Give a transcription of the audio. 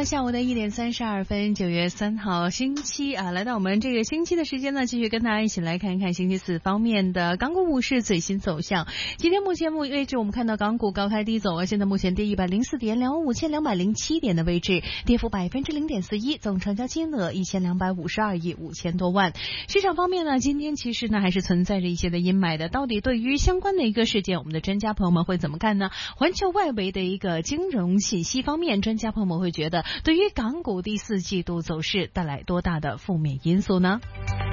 下午的1:32， 9月3号星期啊，来到我们这个星期的时间呢，继续跟大家一起来看一看星期四方面的港股股市最新走向。今天目前位置我们看到港股高开低走啊，现在目前跌104点，25207点的位置，跌幅0.41%，总成交金额1252亿5000多万。市场方面呢，今天其实呢还是存在着一些的阴霾的，到底对于相关的一个事件，我们的专家朋友们会怎么看呢？环球外围的一个金融信息方面，专家朋友们会觉得对于港股第4季度走势带来多大的负面因素呢？